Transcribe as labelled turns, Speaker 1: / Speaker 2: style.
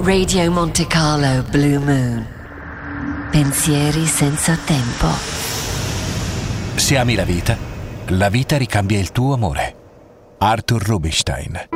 Speaker 1: Radio Monte Carlo Blue Moon. Pensieri senza tempo.
Speaker 2: Se ami la vita ricambia il tuo amore. Arthur Rubinstein.